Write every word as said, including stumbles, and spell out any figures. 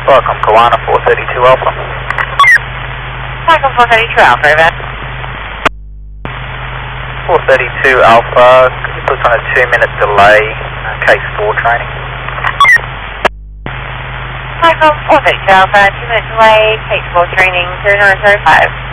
Welcome, Kawana, four thirty-two Alpha. Welcome, four thirty-two Alpha, event. four thirty-two Alpha, could you put on a two minute delay, uh, case four training? Welcome, four thirty-two Alpha, two minute delay, case four training, zero nine zero five.